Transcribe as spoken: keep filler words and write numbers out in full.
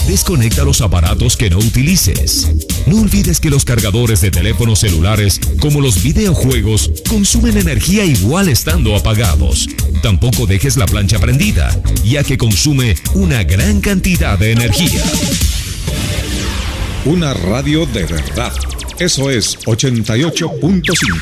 Desconecta los aparatos que no utilices. No olvides que los cargadores de teléfonos celulares, como los videojuegos, consumen energía igual estando apagados. Tampoco dejes la plancha prendida, ya que consume una gran cantidad de energía. Una radio de verdad. Eso es ochenta y ocho punto cinco.